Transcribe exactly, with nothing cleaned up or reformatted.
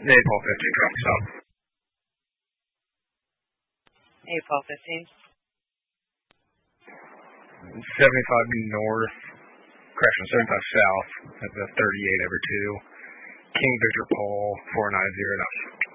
Naples fifteen, traffic stop. Naples fifteen. seventy-five north, correction, seventy-five south at the thirty-eight over two. King Victor Paul, four nine zero.